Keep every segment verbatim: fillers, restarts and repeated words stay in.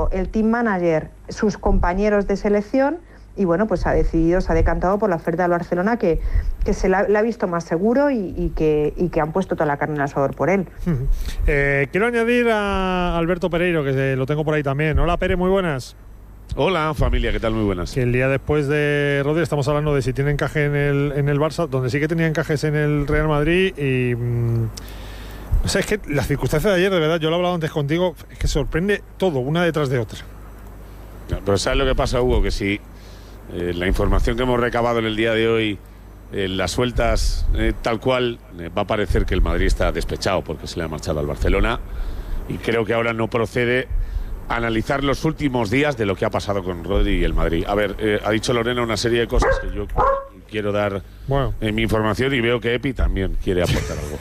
decidido el team manager, sus compañeros de selección, y bueno, pues ha decidido, se ha decantado por la oferta del Barcelona, que, que se la, la ha visto más seguro y, y, que, y que han puesto toda la carne en el asador por él. Uh-huh. eh, quiero añadir a Alberto Pereiro, que lo tengo por ahí también. Hola, Pere, muy buenas. Hola, familia, ¿qué tal? Muy buenas. Que el día después de Rodri estamos hablando de si tiene encaje en el, en el Barça, donde sí que tenía encajes en el Real Madrid y... Mmm, o sea, es que las circunstancias de ayer, de verdad, yo lo he hablado antes contigo, es que sorprende todo, una detrás de otra. Pero ¿sabes lo que pasa, Hugo? Que si eh, la información que hemos recabado en el día de hoy, eh, las sueltas eh, tal cual, eh, va a parecer que el Madrid está despechado porque se le ha marchado al Barcelona, y creo que ahora no procede analizar los últimos días de lo que ha pasado con Rodri y el Madrid. A ver, eh, ha dicho Lorena una serie de cosas que yo quiero dar bueno. en mi información, y veo que Epi también quiere aportar algo.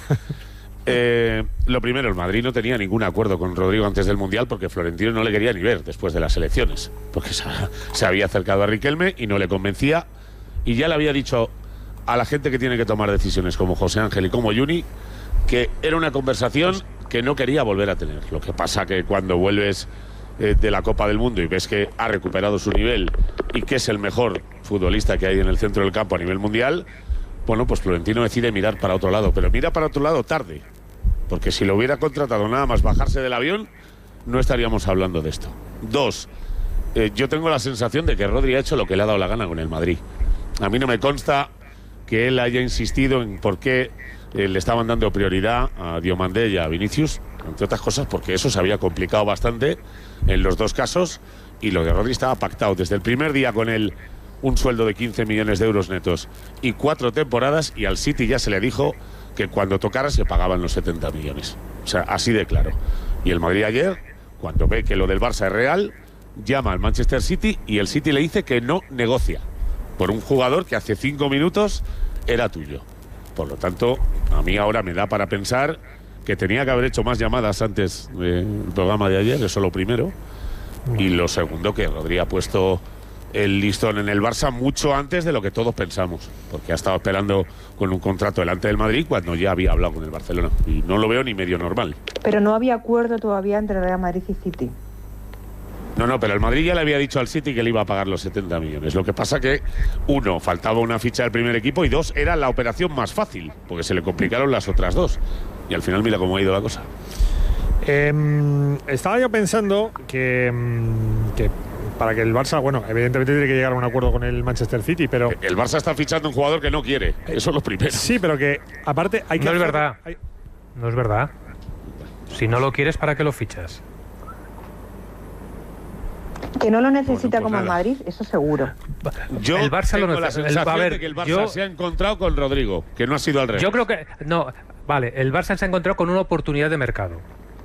Eh, lo primero, el Madrid no tenía ningún acuerdo con Rodrigo antes del Mundial, porque Florentino no le quería ni ver después de las elecciones, porque se, se había acercado a Riquelme y no le convencía, y ya le había dicho a la gente que tiene que tomar decisiones, como José Ángel y como Juni, que era una conversación que no quería volver a tener. Lo que pasa que cuando vuelves eh, de la Copa del Mundo y ves que ha recuperado su nivel y que es el mejor futbolista que hay en el centro del campo a nivel mundial, bueno, pues Florentino decide mirar para otro lado, pero mira para otro lado tarde, porque si lo hubiera contratado nada más bajarse del avión, no estaríamos hablando de esto. Dos, eh, yo tengo la sensación de que Rodri ha hecho lo que le ha dado la gana con el Madrid. A mí no me consta que él haya insistido en por qué eh, le estaban dando prioridad a Diomandé y a Vinicius, entre otras cosas porque eso se había complicado bastante en los dos casos, y lo de Rodri estaba pactado desde el primer día con él, un sueldo de quince millones de euros netos y cuatro temporadas, y al City ya se le dijo que cuando tocara se pagaban los setenta millones. O sea, así de claro. Y el Madrid ayer, cuando ve que lo del Barça es real, llama al Manchester City y el City le dice que no negocia por un jugador que hace cinco minutos era tuyo. Por lo tanto, a mí ahora me da para pensar que tenía que haber hecho más llamadas antes del programa de ayer, eso lo primero. Y lo segundo, que Rodri ha puesto el listón en el Barça mucho antes de lo que todos pensamos, porque ha estado esperando con un contrato delante del Madrid cuando ya había hablado con el Barcelona, y no lo veo ni medio normal. Pero no había acuerdo todavía entre Real Madrid y City. No, no, pero el Madrid ya le había dicho al City que le iba a pagar los setenta millones. Lo que pasa que, uno, faltaba una ficha del primer equipo, y dos, era la operación más fácil, porque se le complicaron las otras dos. Y al final mira cómo ha ido la cosa. Eh, estaba yo pensando que, que para que el Barça, bueno, evidentemente tiene que llegar a un acuerdo con el Manchester City, pero... El Barça está fichando un jugador que no quiere, eso es lo primero. Sí, pero que aparte hay que... No hacer, es verdad, hay... no es verdad. Si no lo quieres, ¿para qué lo fichas? Que no lo necesita bueno, pues como el Madrid, eso seguro. Yo el Barça tengo lo la sensación el, a ver, de que el Barça yo, se ha encontrado con Rodrigo, que no ha sido al revés. Yo creo que... No, vale, el Barça se ha encontrado con una oportunidad de mercado.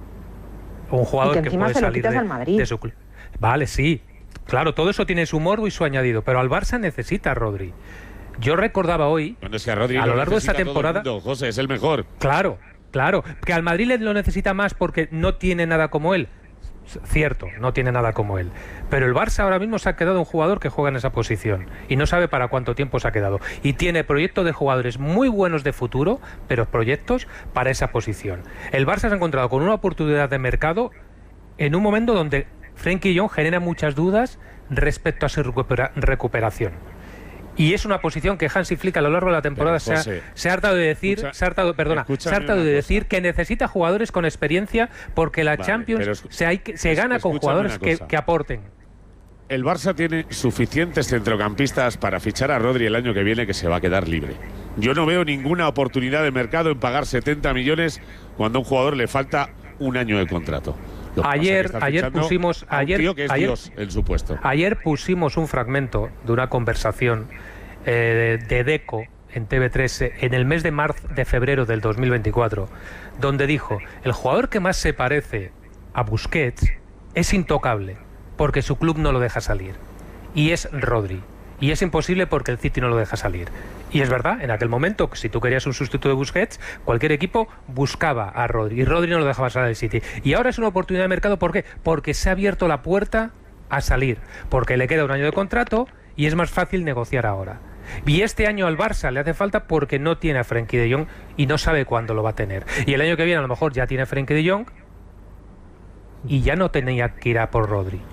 Un jugador y que, que encima puede se lo salir quitas de, al Madrid. de su club. Vale, sí. Claro, todo eso tiene su morbo y su añadido, pero al Barça necesita a Rodri. Yo recordaba hoy, Bueno, es que a, Rodri a lo largo de esta necesita temporada... todo el mundo, José, es el mejor. Claro, claro. Que al Madrid lo necesita más porque no tiene nada como él. Cierto, no tiene nada como él. Pero el Barça ahora mismo se ha quedado un jugador que juega en esa posición y no sabe para cuánto tiempo se ha quedado. Y tiene proyectos de jugadores muy buenos de futuro, pero proyectos para esa posición. El Barça se ha encontrado con una oportunidad de mercado en un momento donde Frenkie de Jong genera muchas dudas respecto a su recupera- recuperación. Y es una posición que Hansi Flick a lo largo de la temporada Pero, José, se, ha, se ha hartado de decir, escucha, se ha hartado, perdona, se ha hartado de decir que necesita jugadores con experiencia porque la Vale, Champions pero, se, hay, se gana con jugadores que, que aporten. El Barça tiene suficientes centrocampistas para fichar a Rodri el año que viene, que se va a quedar libre. Yo no veo ninguna oportunidad de mercado en pagar setenta millones cuando a un jugador le falta un año de contrato. Ayer, ayer pusimos, ayer, tío que es ayer, Dios en su puesto. Ayer pusimos un fragmento de una conversación eh, de, de Deco en T V tres en el mes de marzo, de febrero del dos mil veinticuatro, donde dijo: el jugador que más se parece a Busquets es intocable porque su club no lo deja salir, y es Rodri. Y es imposible porque el City no lo deja salir. Y es verdad, en aquel momento, si tú querías un sustituto de Busquets, cualquier equipo buscaba a Rodri. Y Rodri no lo dejaba salir del City. Y ahora es una oportunidad de mercado, ¿por qué? Porque se ha abierto la puerta a salir. Porque le queda un año de contrato y es más fácil negociar ahora. Y este año al Barça le hace falta porque no tiene a Frenkie de Jong y no sabe cuándo lo va a tener. Y el año que viene a lo mejor ya tiene a Frenkie de Jong y ya no tenía que ir a por Rodri.